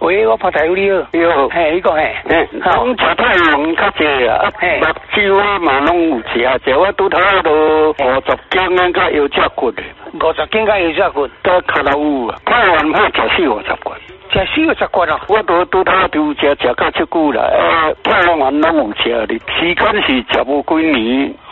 喂，我拍台有你好。 你好。 嘿，你讲嘿。 讲食太阳较济啊，目睭啊嘛拢有食，我拄头都50斤啊，甲腰脊骨的。 50斤甲腰脊骨。 到脚头有啊，快完好食40-50骨。 食40-50骨哦。 我拄头就食到足久啦，跳完拢有食哩，时间是食无几年。